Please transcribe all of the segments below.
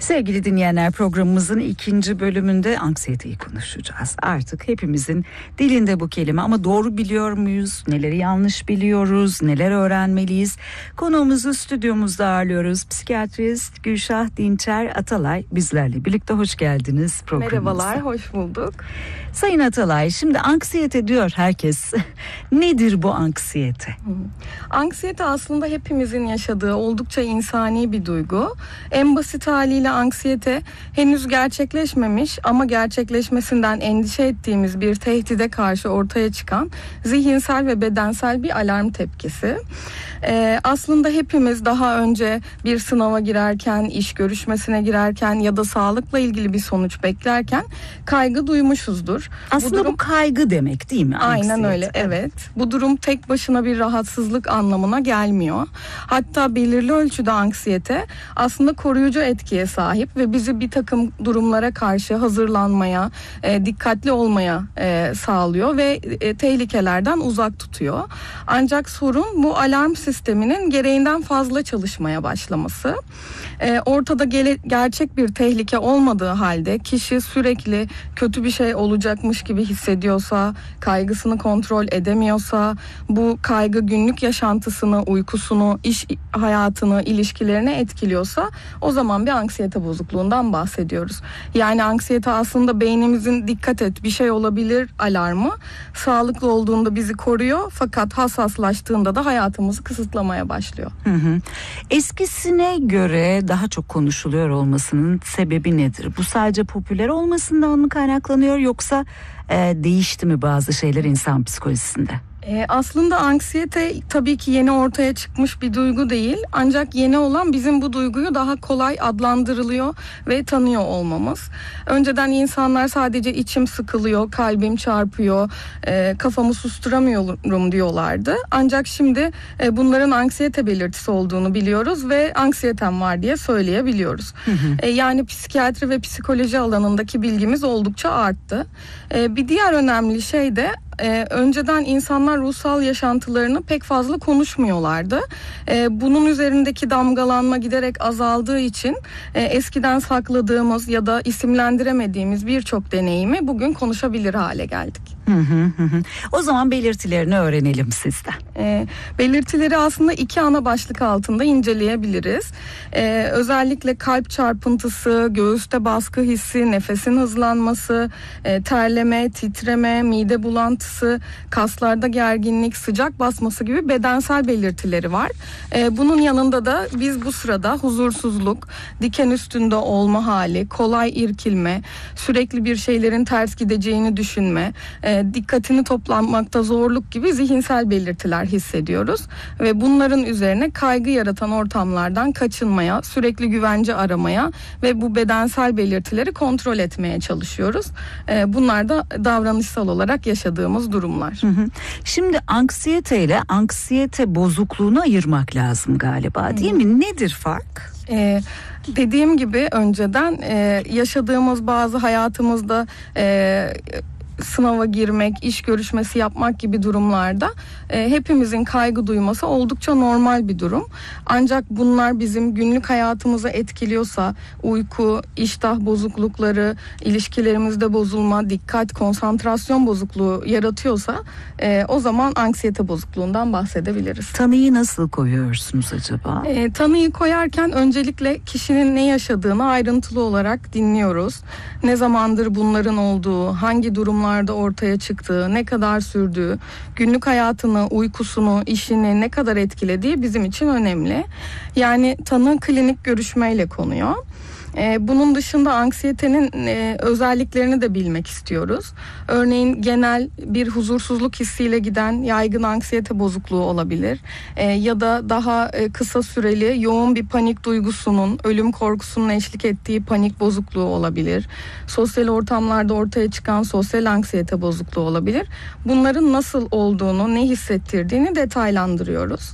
Sevgili dinleyenler, programımızın ikinci bölümünde anksiyeteyi konuşacağız. Artık hepimizin dilinde bu kelime ama doğru biliyor muyuz? Neleri yanlış biliyoruz? Neler öğrenmeliyiz? Konuğumuzu stüdyomuzda ağırlıyoruz. Psikiyatrist Gülşah Dinçer Atalay bizlerle birlikte. Hoş geldiniz programımıza. Merhabalar, hoş bulduk. Sayın Atalay, şimdi anksiyete diyor herkes. Nedir bu anksiyete? Anksiyete aslında hepimizin yaşadığı oldukça insani bir duygu. En basit haliyle anksiyete henüz gerçekleşmemiş ama gerçekleşmesinden endişe ettiğimiz bir tehdide karşı ortaya çıkan zihinsel ve bedensel bir alarm tepkisi. Aslında hepimiz daha önce bir sınava girerken, iş görüşmesine girerken ya da sağlıkla ilgili bir sonuç beklerken kaygı duymuşuzdur. Aslında bu kaygı demek değil mi? Anksiyete. Aynen öyle, evet. Bu durum tek başına bir rahatsızlık anlamına gelmiyor. Hatta belirli ölçüde anksiyete aslında koruyucu etkiye sahip ve bizi bir takım durumlara karşı hazırlanmaya, dikkatli olmaya sağlıyor ve tehlikelerden uzak tutuyor. Ancak sorun bu alarm sisteminin gereğinden fazla çalışmaya başlaması. Ortada gerçek bir tehlike olmadığı halde kişi sürekli kötü bir şey olacakmış gibi hissediyorsa, kaygısını kontrol edemiyorsa, bu kaygı günlük yaşantısını, uykusunu, iş hayatını, ilişkilerini etkiliyorsa o zaman bir anksiyete bozukluğundan bahsediyoruz. Yani anksiyete aslında beynimizin dikkat et bir şey olabilir alarmı. Sağlıklı olduğunda bizi koruyor fakat hassaslaştığında da hayatımızı kısıtlamaya başlıyor. Eskisine göre daha çok konuşuluyor olmasının sebebi nedir? Bu sadece popüler olmasından mı kaynaklanıyor yoksa değişti mi bazı şeyler insan psikolojisinde? Aslında anksiyete tabii ki yeni ortaya çıkmış bir duygu değil. Ancak yeni olan bizim bu duyguyu daha kolay adlandırılıyor ve tanıyor olmamız. Önceden insanlar sadece içim sıkılıyor, kalbim çarpıyor, kafamı susturamıyorum diyorlardı. Ancak şimdi bunların anksiyete belirtisi olduğunu biliyoruz ve anksiyetem var diye söyleyebiliyoruz. Yani psikiyatri ve psikoloji alanındaki bilgimiz oldukça arttı. Bir diğer önemli şey de önceden insanlar ruhsal yaşantılarını pek fazla konuşmuyorlardı. Bunun üzerindeki damgalanma giderek azaldığı için eskiden sakladığımız ya da isimlendiremediğimiz birçok deneyimi bugün konuşabilir hale geldik. O zaman belirtilerini öğrenelim sizden. Belirtileri aslında iki ana başlık altında inceleyebiliriz. Özellikle kalp çarpıntısı, göğüste baskı hissi, nefesin hızlanması, terleme, titreme, mide bulantısı, kaslarda gerginlik, sıcak basması gibi bedensel belirtileri var. Bunun yanında da biz bu sırada huzursuzluk, diken üstünde olma hali, kolay irkilme, sürekli bir şeylerin ters gideceğini düşünme, dikkatini toplamakta zorluk gibi zihinsel belirtiler hissediyoruz. Ve bunların üzerine kaygı yaratan ortamlardan kaçınmaya, sürekli güvence aramaya ve bu bedensel belirtileri kontrol etmeye çalışıyoruz. Bunlar da davranışsal olarak yaşadığımız durumlar. Şimdi anksiyete ile anksiyete bozukluğunu ayırmak lazım galiba, değil mi? Nedir fark? Dediğim gibi önceden yaşadığımız bazı hayatımızda sınava girmek, iş görüşmesi yapmak gibi durumlarda hepimizin kaygı duyması oldukça normal bir durum. Ancak bunlar bizim günlük hayatımızı etkiliyorsa, uyku, iştah bozuklukları, ilişkilerimizde bozulma, dikkat, konsantrasyon bozukluğu yaratıyorsa o zaman anksiyete bozukluğundan bahsedebiliriz. Tanıyı nasıl koyuyorsunuz acaba? Tanıyı koyarken öncelikle kişinin ne yaşadığını ayrıntılı olarak dinliyoruz. Ne zamandır bunların olduğu, hangi durumlarda ortaya çıktığı, ne kadar sürdüğü, günlük hayatını, uykusunu, işini ne kadar etkilediği bizim için önemli. Yani tanı klinik görüşmeyle konuyor. Bunun dışında anksiyetenin özelliklerini de bilmek istiyoruz. Örneğin genel bir huzursuzluk hissiyle giden yaygın anksiyete bozukluğu olabilir. Ya da daha kısa süreli yoğun bir panik duygusunun, ölüm korkusunun eşlik ettiği panik bozukluğu olabilir. Sosyal ortamlarda ortaya çıkan sosyal anksiyete bozukluğu olabilir. Bunların nasıl olduğunu, ne hissettirdiğini detaylandırıyoruz.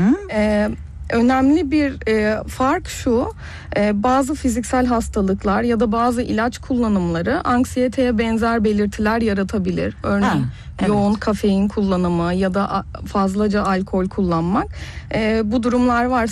Önemli bir fark şu, bazı fiziksel hastalıklar ya da bazı ilaç kullanımları anksiyeteye benzer belirtiler yaratabilir. Örneğin yoğun kafein kullanımı ya da fazlaca alkol kullanmak. Bu durumlar varsa